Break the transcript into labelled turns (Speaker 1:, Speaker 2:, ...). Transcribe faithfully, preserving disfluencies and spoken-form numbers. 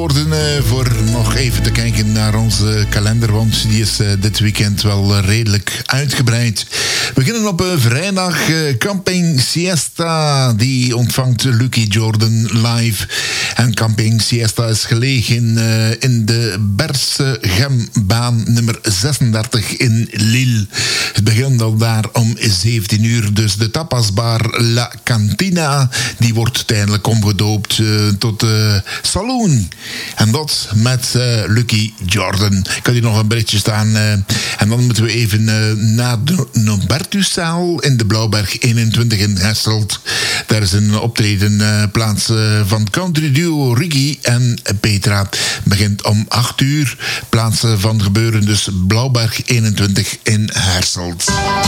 Speaker 1: Jordan uh, voor nog even te kijken naar onze kalender, want die is uh, dit weekend wel uh, redelijk uitgebreid. We beginnen op uh, vrijdag uh, Camping Siesta, die ontvangt Lucky Jordan live. En Camping Siesta is gelegen uh, in de Bercegembaan nummer zesendertig in Lille. Het begint al daar om zeventien uur, dus de tapasbar La Cantina, die wordt tijdelijk omgedoopt uh, tot uh, Saloon. En dat met uh, Lucky Jordan. Ik had hier nog een berichtje staan. Uh, en dan moeten we even uh, naar de Nobertuszaal in de Blauwberg eenentwintig in Hasselt. Daar is een optreden uh, plaats uh, van country duo Ricky en Petra. Begint om acht uur. Plaats uh, van gebeuren dus Blauwberg eenentwintig in Hasselt.